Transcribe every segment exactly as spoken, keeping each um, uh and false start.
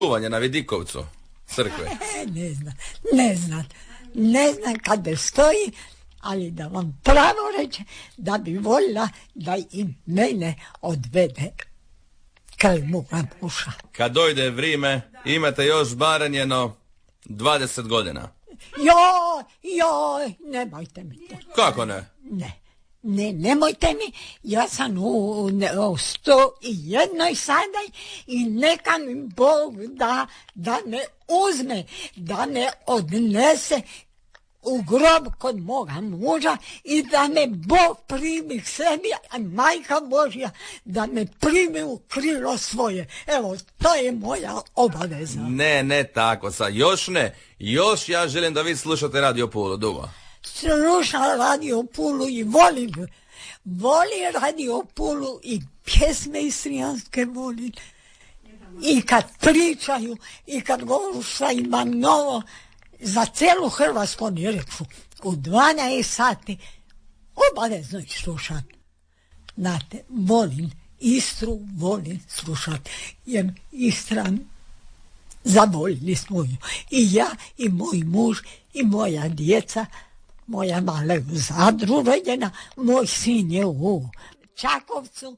Uvanje na Vidikovcu crkve. Ne znam, ne znam, ne znam kada stoji, ali da vam pravo reče da bi voljela da i mene odvede kraj moga muža. Kad dojde vrijeme, imate još baranjeno dvadeset godina. Joj, joj, nemojte mi to. Kako ne? Ne, ne, nemojte mi, ja sam u, u sto i jednoj sada i neka mi Bog da, da me uzme, da me odnese u grob kod moga muža i da me Bog primi k sebi, a Majka Božja da me primi u krilo svoje. Evo, to je moja obaveza. Ne, ne tako sad, još ne. Još ja želim da vi slušate Radio Pulu, dugo. Slušam Radio Pulu i volim, volim Radio Pulu i pjesme istrijanske volim. I kad pričaju, i kad govoru šta ima novo, za cijelu Hrvatsku oni rekao, u dvanaest sati obavezno ih slušam. Znate, volim Istru, volim slušati, jer Istra zavoljili smo ju. I ja, i moj muž, i moja djeca, moja mala je u Zadru rođena, moj sin je u Čakovcu.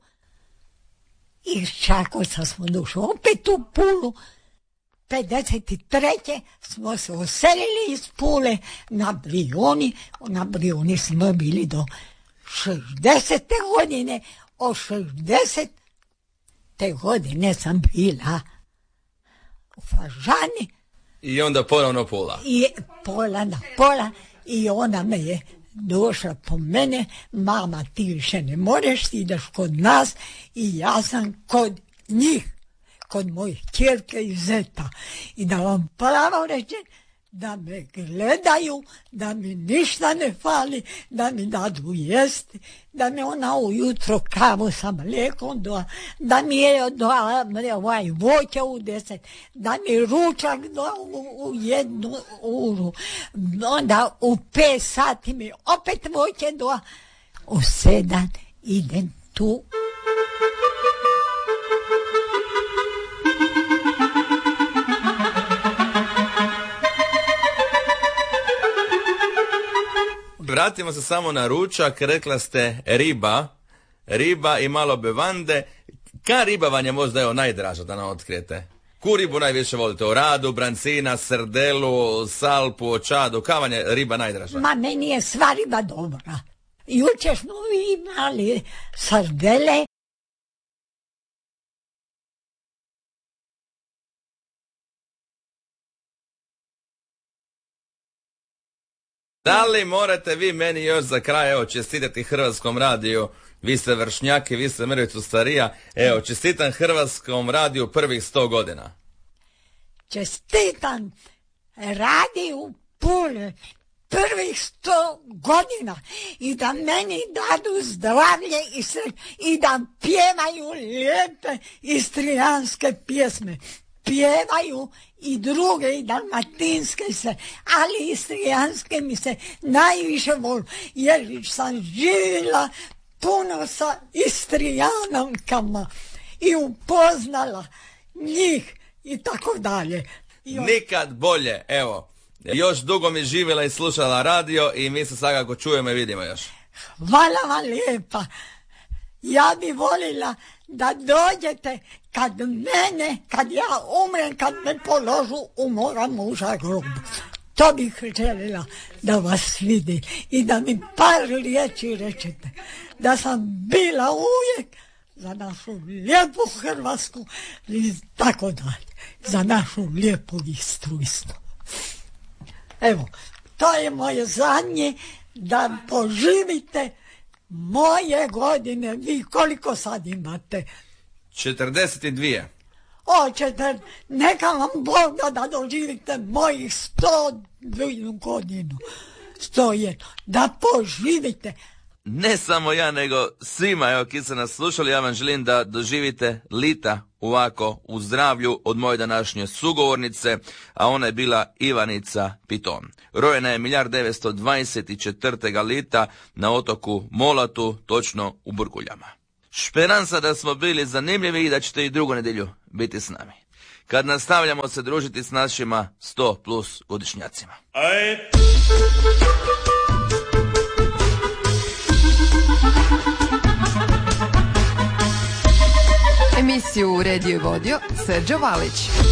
I iz Čakovca smo došli opet u Pulu. pedeset treće smo se oselili iz Pule na Brijuni. Na Brijuni smo bili do šezdesete godine. Od šezdesete godine sam bila u Fažani. I onda ponovno Pula. I pola na pola. I ona me je došla po mene. Mama, ti više ne možeš, ti ideš kod nas. I ja sam kod njih. Kod mojih kjerke i zeta. I da vam pravo rečem, da me gledaju, da mi ništa ne fali, da mi dadu jesti, da mi ona ujutro kavu sa mlijekom doa, da mi je doa ovaj voće u deset, da mi ručak doa u, u jednu uru, onda u pet sati mi opet voće doa, u sedam idem tu. Vratimo se samo na ručak, rekla ste riba, riba i malo bevande. Ka riba vam je možda evo najdraža da nam otkrijete? Ku ribu najviše volite? Oradu, brancina, srdelu, salpu, očadu, ka vam je riba najdraža? Ma meni je sva riba dobra. Jučer smo imali srdele. Da li morate vi meni još za kraj, evo, čestitati Hrvatskom radiju, vi ste vršnjaki, vi ste mrvicu starija, evo, čestitam Hrvatskom radiju prvih sto godina. Čestitam radiju Pule prvih sto godina i da meni dadu zdravlje i sreću i da pjevaju lijepe istrijanske pjesme. Pjevaju i druge i dalmatinske se, ali istrijanske mi se najviše volu, jer sam živjela puno sa istrijankama i upoznala njih i tako dalje. I on... Nikad bolje, evo, još dugo mi živjela i slušala radio i mi se svakako čujemo i vidimo još. Hvala vam lijepa. Ja bi volila da dođete kad mene, kad ja umrem, kad me položu u moga muža grobu. To bih željela da vas vidi i da mi par riječi rečete. Da sam bila uvijek za našu lijepu Hrvatsku i tako dalje. Za našu lijepu Istru isto. Evo, to je moje zadnje, da poživite moje godine. Vi koliko sad imate? četrdeset dvije. O, četir... neka vam Bog da, da doživite mojih sto dvije godinu. Sto je, da poživite. Ne samo ja, nego svima, evo, ki ste nas slušali, ja vam želim da doživite lita ovako u zdravlju od moje današnje sugovornice, a ona je bila Ivanica Piton. Rojena je milijard devetsto dvadeset četvrtega lita na otoku Molatu, točno u Burguljama. Šperansa da smo bili zanimljivi i da ćete i drugu nedjelju biti s nami. kad nastavljamo se družiti s našima sto plus godišnjacima. Aj. Emisiju uredio i vodio Srđo Valić.